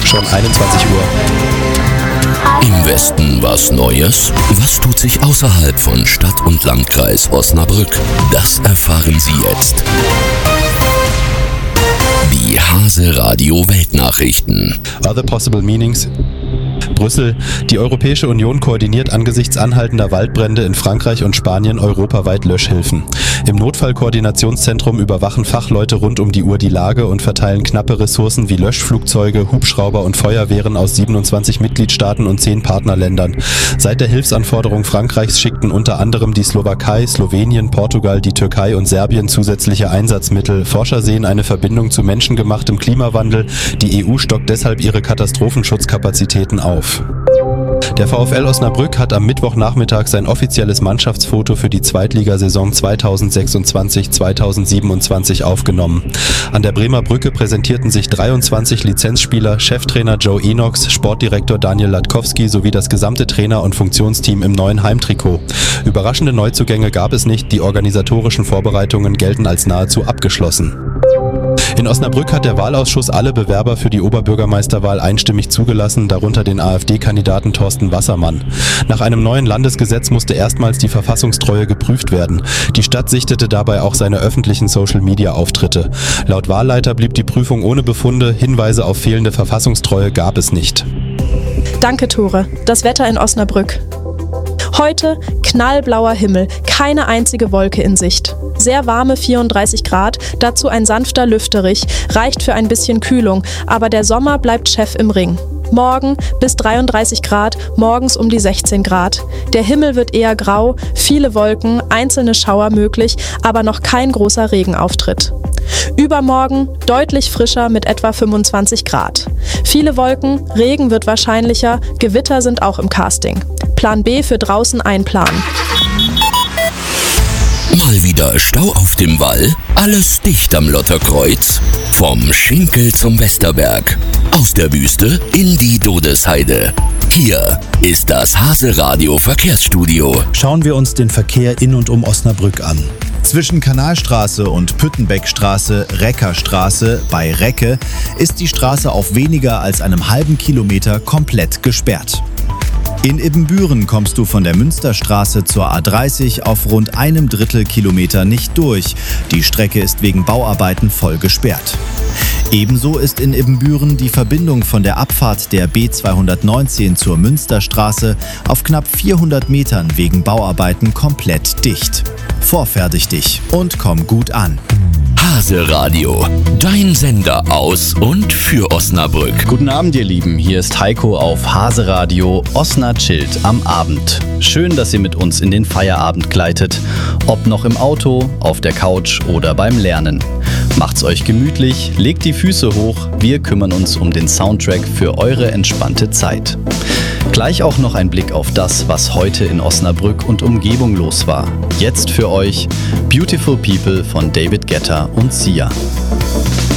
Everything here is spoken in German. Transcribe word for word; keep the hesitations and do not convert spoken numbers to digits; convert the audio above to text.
schon einundzwanzig Uhr. Im Westen was Neues? Was tut sich außerhalb von Stadt und Landkreis Osnabrück? Das erfahren Sie jetzt. Die Hase Radio Weltnachrichten. Other possible meanings. Brüssel. Die Europäische Union koordiniert angesichts anhaltender Waldbrände in Frankreich und Spanien europaweit Löschhilfen. Im Notfallkoordinationszentrum überwachen Fachleute rund um die Uhr die Lage und verteilen knappe Ressourcen wie Löschflugzeuge, Hubschrauber und Feuerwehren aus siebenundzwanzig Mitgliedstaaten und zehn Partnerländern. Seit der Hilfsanforderung Frankreichs schickten unter anderem die Slowakei, Slowenien, Portugal, die Türkei und Serbien zusätzliche Einsatzmittel. Forscher sehen eine Verbindung zu menschengemachtem Klimawandel. Die E U stockt deshalb ihre Katastrophenschutzkapazitäten auf. Der VfL Osnabrück hat am Mittwochnachmittag sein offizielles Mannschaftsfoto für die Zweitligasaison zweitausendsechsundzwanzig zweitausendsiebenundzwanzig aufgenommen. An der Bremer Brücke präsentierten sich dreiundzwanzig Lizenzspieler, Cheftrainer Joe Enox, Sportdirektor Daniel Latkowski sowie das gesamte Trainer- und Funktionsteam im neuen Heimtrikot. Überraschende Neuzugänge gab es nicht, die organisatorischen Vorbereitungen gelten als nahezu abgeschlossen. In Osnabrück hat der Wahlausschuss alle Bewerber für die Oberbürgermeisterwahl einstimmig zugelassen, darunter den AfD-Kandidaten Thorsten Wassermann. Nach einem neuen Landesgesetz musste erstmals die Verfassungstreue geprüft werden. Die Stadt sichtete dabei auch seine öffentlichen Social-Media-Auftritte. Laut Wahlleiter blieb die Prüfung ohne Befunde, Hinweise auf fehlende Verfassungstreue gab es nicht. Danke, Tore. Das Wetter in Osnabrück. Heute knallblauer Himmel, keine einzige Wolke in Sicht. Sehr warme vierunddreißig Grad, dazu ein sanfter Lüfterich, reicht für ein bisschen Kühlung, aber der Sommer bleibt Chef im Ring. Morgen bis dreiunddreißig Grad, morgens um die sechzehn Grad. Der Himmel wird eher grau, viele Wolken, einzelne Schauer möglich, aber noch kein großer Regenauftritt. Übermorgen deutlich frischer mit etwa fünfundzwanzig Grad. Viele Wolken, Regen wird wahrscheinlicher, Gewitter sind auch im Casting. Plan B für draußen einplanen. Mal wieder Stau auf dem Wall, alles dicht am Lotterkreuz. Vom Schinkel zum Westerberg, aus der Wüste in die Dodesheide. Hier ist das Hase Radio Verkehrsstudio. Schauen wir uns den Verkehr in und um Osnabrück an. Zwischen Kanalstraße und Püttenbeckstraße, Reckerstraße bei Recke ist die Straße auf weniger als einem halben Kilometer komplett gesperrt. In Ibbenbüren kommst du von der Münsterstraße zur A dreißig auf rund einem Drittel Kilometer nicht durch. Die Strecke ist wegen Bauarbeiten voll gesperrt. Ebenso ist in Ibbenbüren die Verbindung von der Abfahrt der B zweihundertneunzehn zur Münsterstraße auf knapp vierhundert Metern wegen Bauarbeiten komplett dicht. Vorfertig dich und komm gut an. Hase Radio, dein Sender aus und für Osnabrück. Guten Abend, ihr Lieben. Hier ist Heiko auf Hase Radio Osna chillt am Abend. Schön, dass ihr mit uns in den Feierabend gleitet. Ob noch im Auto, auf der Couch oder beim Lernen. Macht's euch gemütlich, legt die Füße hoch. Wir kümmern uns um den Soundtrack für eure entspannte Zeit. Gleich auch noch ein Blick auf das, was heute in Osnabrück und Umgebung los war. Jetzt für euch Beautiful People von David Guetta und Sia.